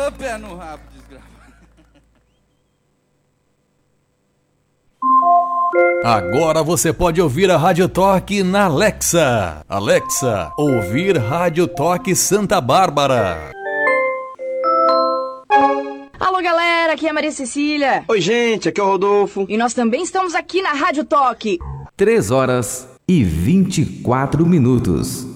Ô, pé no rabo, desgraça. Agora você pode ouvir a Rádio Toque na Alexa. Alexa, ouvir Rádio Toque Santa Bárbara. Alô, galera, aqui é a Maria Cecília. Oi, gente, aqui é o Rodolfo. E nós também estamos aqui na Rádio Toque. 3 horas e 24 minutos.